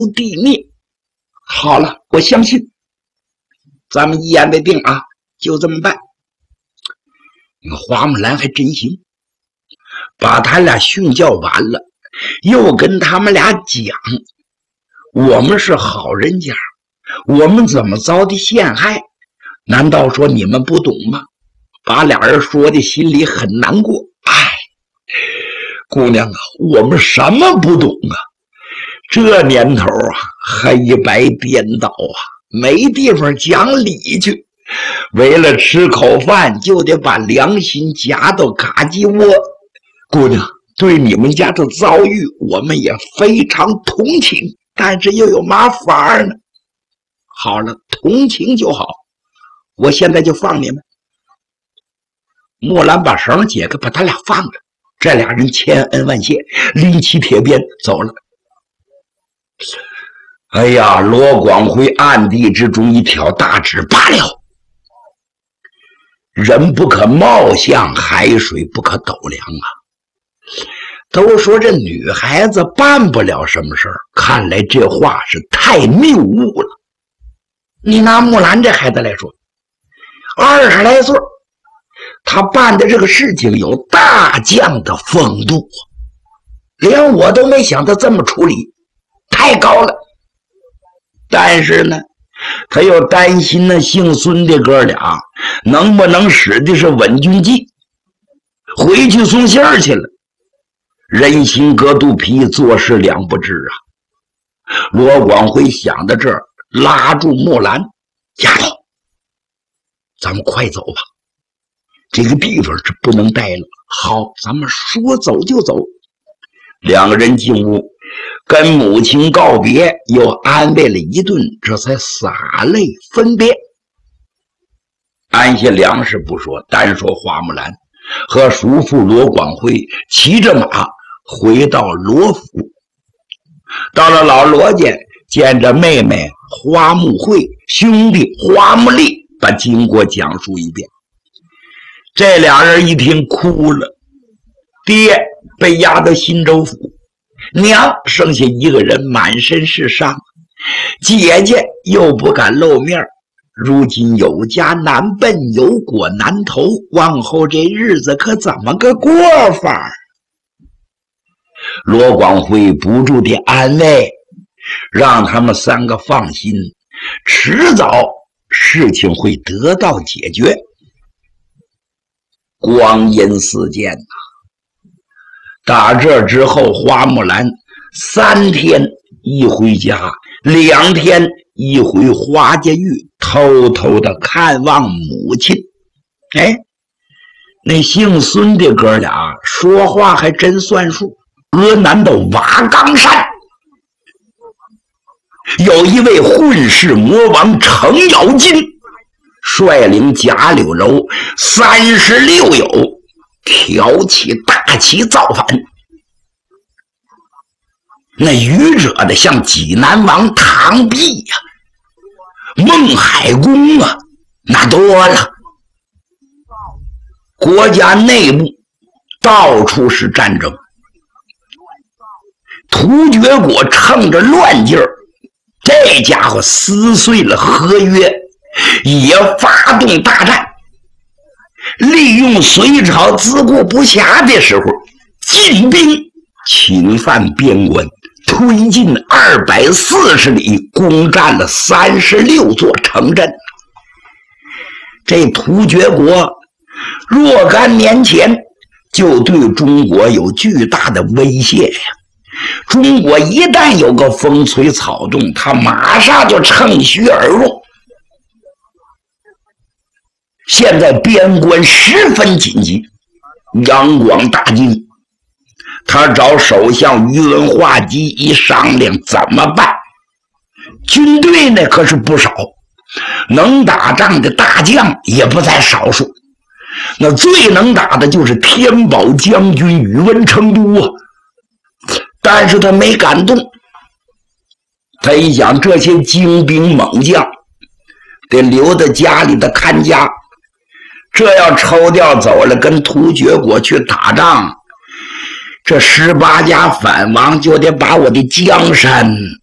地灭。好了，我相信咱们一言为定啊，就这么办。花木兰还真行，把他俩训教完了，又跟他们俩讲，我们是好人家，我们怎么遭的陷害，难道说你们不懂吗？把俩人说的心里很难过。哎，姑娘啊，我们什么不懂啊？这年头啊，黑白颠倒啊，没地方讲理去。为了吃口饭，就得把良心夹到嘎叽窝。姑娘，对你们家的遭遇，我们也非常同情，但是又有嘛法呢？好了，同情就好，我现在就放你们。木兰把绳解开，把他俩放着。这俩人千恩万谢，拎起铁鞭走了。哎呀，罗广辉暗地之中一挑大指，罢了。人不可貌相，海水不可斗量啊！都说这女孩子办不了什么事儿，看来这话是太谬误了。你拿木兰这孩子来说，20来岁，他办的这个事情有大将的风度，连我都没想到这么处理，太高了。但是呢，他又担心那姓孙的哥俩能不能使的是稳军计，回去送信儿去了。人心隔肚皮，做事两不知啊。罗广辉想到这儿，拉住木兰，丫头，咱们快走吧，这个地方是不能待了。好，咱们说走就走。两个人进屋，跟母亲告别，又安慰了一顿，这才洒泪分别。安下粮食不说，单说花木兰和叔父罗广辉骑着马回到罗府。到了老罗家，见着妹妹花木慧，兄弟花木丽，把经过讲述一遍。这俩人一听哭了，爹被押到新州府，娘剩下一个人，满身是伤，姐姐又不敢露面，如今有家难奔，有果难投，往后这日子可怎么个过法？罗广辉不住地安慰，让他们三个放心，迟早事情会得到解决。光阴似箭啊！打这之后，花木兰3天一回家，2天一回花家峪，偷偷的看望母亲。哎，那姓孙的哥俩说话还真算数。河南的瓦岗山有一位混世魔王程咬金，率领贾柳楼36友，挑起大旗造反。那愚者的像济南王唐弼呀、孟海公啊，那多了。国家内部到处是战争，突厥国趁着乱劲儿，这家伙撕碎了合约，也发动大战，利用隋朝自顾不暇的时候，进兵侵犯边关，推进240里，攻占了36座城镇。这突厥国若干年前就对中国有巨大的威胁呀！中国一旦有个风吹草动，他马上就乘虚而入。现在边关十分紧急，杨广大惊，他找首相于文化及一商量怎么办。军队呢可是不少，能打仗的大将也不在少数。那最能打的就是天宝将军宇文成都啊，但是他没敢动。他一想，这些精兵猛将得留在家里的看家，这要抽调走了，跟突厥国去打仗，这18家反王就得把我的江山